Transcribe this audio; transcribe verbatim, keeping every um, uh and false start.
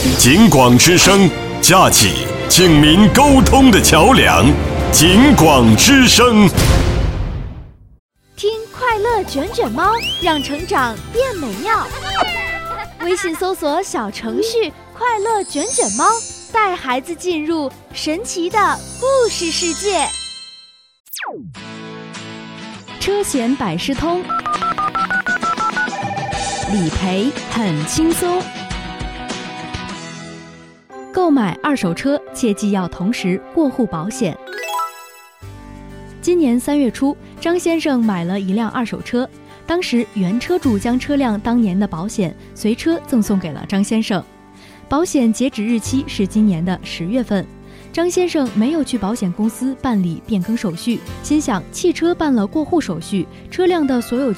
警广之声，架起警民沟通的桥梁。警广之声， 听快乐卷卷猫，让成长变美妙。微信搜索小程序快乐卷卷猫，带孩子进入神奇的故事世界。 车险百事通，理赔很轻松。购买二手车切记要同时过户保险。今年三月初，张先生买了一辆二手车，当时原车主将车辆当年的保险随车赠送给了张先生，保险截止日期是今年的十月份。张先生没有去保险公司办理变更手续，心想汽车办了过户手续，车辆的所有